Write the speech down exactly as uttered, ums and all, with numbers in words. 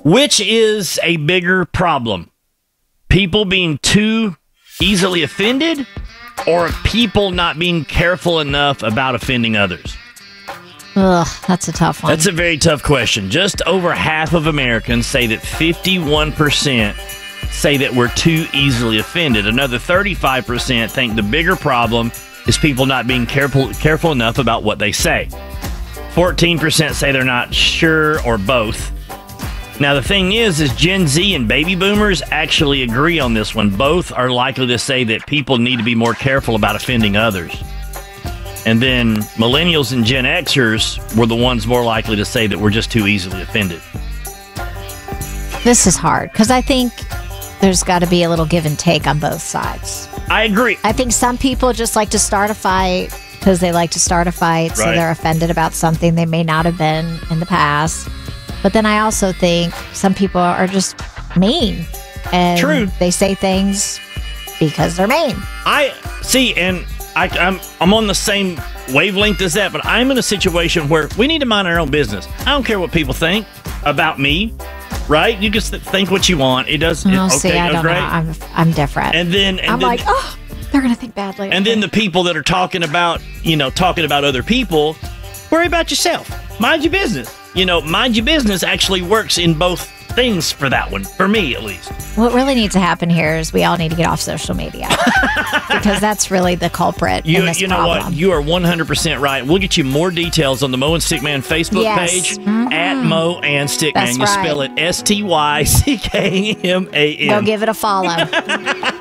Which is a bigger problem? People being too easily offended, or people not being careful enough about offending others? Ugh, that's a tough one. That's a very tough question. Just over half of Americans say that fifty-one percent say that we're too easily offended. Another thirty-five percent think the bigger problem is people not being careful careful enough about what they say. fourteen percent say they're not sure, or both. Now, the thing is, is Gen Z and baby boomers actually agree on this one. Both are likely to say that people need to be more careful about offending others. And then millennials and Gen Xers were the ones more likely to say that we're just too easily offended. This is hard because I think there's got to be a little give and take on both sides. I agree. I think some people just like to start a fight because they like to start a fight, so Right. they're offended about something they may not have been in the past. But then I also think some people are just mean. And True. They say things because they're mean. I see, and I, I'm I'm on the same wavelength as that, but I'm in a situation where we need to mind our own business. I don't care what people think about me, right? You just think what you want. It does. It, Oh, okay, see, I goes don't great. know. I'm, I'm different. And then, and I'm then, like, oh, they're going to think badly. and then the people that are talking about, you know, talking about other people, worry about yourself. Mind your business. You know, mind your business actually works in both things for that one, for me at least. What really needs to happen here is we all need to get off social media because that's really the culprit You, in this you know problem. what? You are one hundred percent right. We'll get you more details on the Mo and Stickman Facebook Yes. page Mhm. at Mo and Stickman. That's You right. spell it S T Y C K M A N. Go give it a follow.